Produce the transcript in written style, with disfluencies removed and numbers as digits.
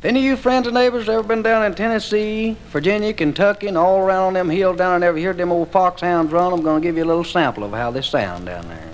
If any of you friends and neighbors ever been down in Tennessee, Virginia, Kentucky, and all around on them hills down there and ever heard them old foxhounds run, I'm going to give you a little sample of how they sound down there.